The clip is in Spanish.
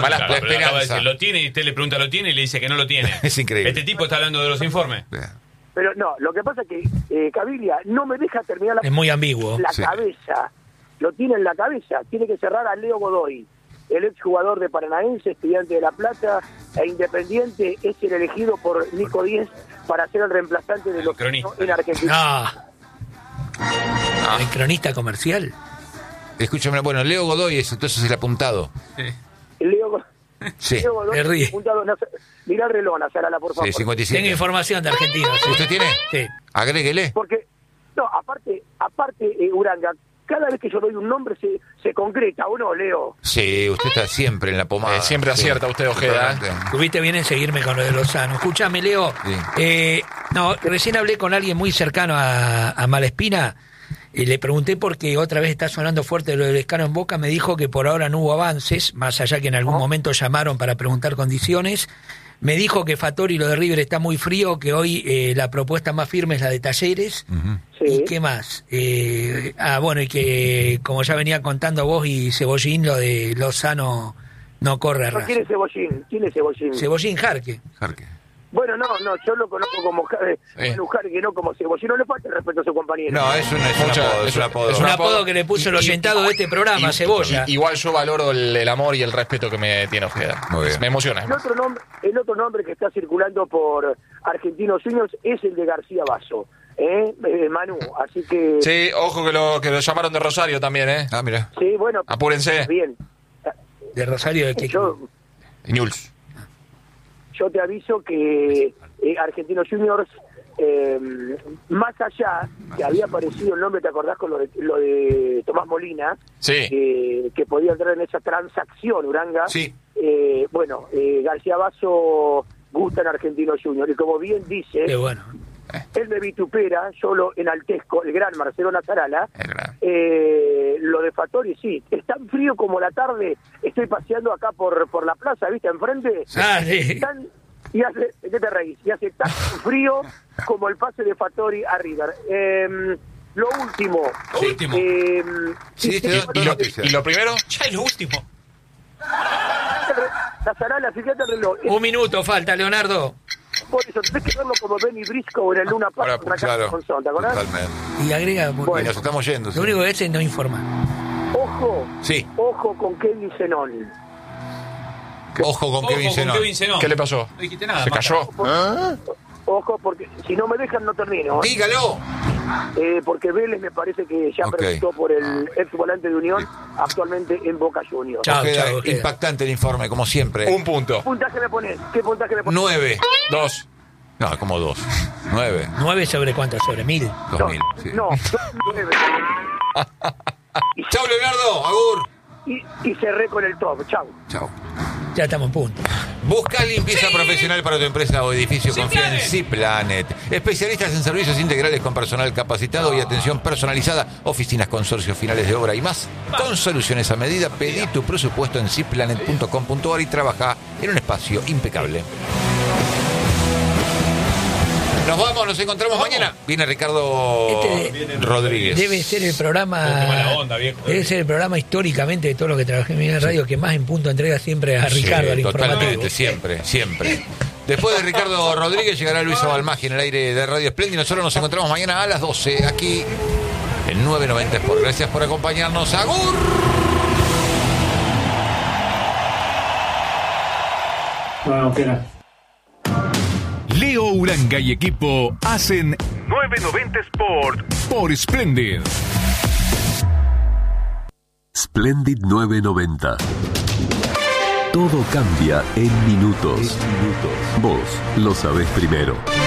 Claro, la pero acaba de esperanza. decir, lo tiene, y usted le pregunta lo tiene y le dice que no lo tiene. Es increíble. Este tipo está hablando de los informes. Pero no, lo que pasa es que Caviglia no me deja terminar Es muy ambiguo. la Sí. cabeza. Lo tiene en la cabeza. Tiene que cerrar a Leo Godoy, el exjugador de Paranaense, Estudiante de La Plata e Independiente, es el elegido por Nico Díez para ser el reemplazante de los cronista. en Argentina. No. ¿El cronista comercial? Escúchame, bueno, Leo Godoy es entonces el apuntado. Sí. Leo Godoy, Me ríe. mirá el reloj, Nazarala, por favor. Sí, 57. Tengo información de Argentina. Sí. ¿Usted tiene? Sí. Agréguele. Porque, no, aparte Uranga, cada vez que yo doy un nombre se concreta, ¿o no, Leo? Sí, usted está siempre en la pomada. Siempre acierta usted, Ojeda. Totalmente. Tuviste bien en seguirme con lo de Lozano. Escúchame, Leo. Sí. No, recién hablé con alguien muy cercano a Malespina y le pregunté porque otra vez está sonando fuerte lo del Lescano en Boca. Me dijo que por ahora no hubo avances, más allá que en algún momento llamaron para preguntar condiciones. Me dijo que Fattori, lo de River, está muy frío, que hoy la propuesta más firme es la de Talleres. Ujú. Sí. ¿Y qué más? Bueno, y que como ya venía contando vos y Cebollín, lo de Lozano no corre a No, ras. ¿quién es Cebollín? ¿Quién es Cebollín? Cebollín Jarque. Jarque. Bueno, no, yo lo conozco como Manu Jarque, no como Cebollín. No le falta el respeto a su compañero. No, es un apodo. Es un apodo. Es un apodo que le puso el oyentado de este programa, Cebolla. Igual yo valoro el amor y el respeto que me tiene Ojeda. Muy bien. Me emociona. El otro nombre que está circulando por Argentinos Juniors es el de García Basso, Manu, así que... Sí, ojo que lo llamaron de Rosario también, ¿eh? Ah, mira. Sí, bueno, Apúrense. bien. De Rosario de Yo Newell's. te aviso que Argentinos Juniors, más allá que había aparecido el nombre, ¿te acordás con lo de Tomás Molina? Sí. Que podía entrar en esa transacción, Uranga. Sí. Bueno, García Basso gusta en Argentinos Juniors y como bien dice... Qué bueno. Él me vitupera, yo lo enaltezco, el gran Marcelo Nazarala. Es verdad. Lo de Fattori, sí, es tan frío como la tarde, estoy paseando acá por la plaza, ¿viste? Enfrente. Ah, sí. Y hace, ¿qué te reís? Y hace tan frío como el pase de Fattori a River. Lo último. Lo último. Sí, ¿Y lo primero? Ya es lo último. Nazarala, fíjate el reloj. Un minuto falta, Leonardo. Por eso, tenés que verlo como Benny Briscoe en el Luna Park, Ahora, una casa claro. con Son, ¿te acordás? Totalmente. Y agrega... Y nos estamos yendo. Lo único que hace es no informar. Ojo, Sí. ojo con Kevin Zenón. Ojo con Kevin Zenón. Zenón. ¿Qué le pasó? No dijiste nada. ¿Se Mata. cayó? Ojo, porque si no me dejan no termino. Dígalo. Porque Vélez me parece que ya Ok. preguntó por el ex volante de Unión, actualmente en Boca Juniors. Chao, Ojeda, chao, Ojeda. impactante el informe, como siempre. Un punto. ¿Qué puntaje me pones? ¿Qué puntaje me pones? 9. 2. No, como 2. 9. 9 sobre cuánto, sobre 1000. 2000. Sí. No, 9. Chao, Leonardo. Agur. Y cerré con el top. Chau. Chao. Ya estamos en punto. Busca limpieza profesional para tu empresa o edificio. Confía en C-Planet. Especialistas en servicios integrales con personal capacitado y atención personalizada. Oficinas, consorcios, finales de obra y más. Con soluciones a medida. Pedí tu presupuesto en cplanet.com.ar y trabaja en un espacio impecable. Nos vamos, nos encontramos mañana. Viene Ricardo Rodríguez. Debe ser el programa. Qué mala onda, viejo. Debe ser el programa históricamente de todo lo que trabajé en mi radio que más en punto entrega siempre a Ricardo, al Totalmente, informativo. siempre. Después de Ricardo Rodríguez llegará Luis Abalmaji en el aire de Radio Splendid. Nosotros nos encontramos mañana a las 12 aquí en 990 Sport. Gracias por acompañarnos. ¡Agur! No, que era. Leo Uranga y equipo hacen 990 Sport por Splendid. Splendid 990. Todo cambia en minutos. Vos lo sabés primero.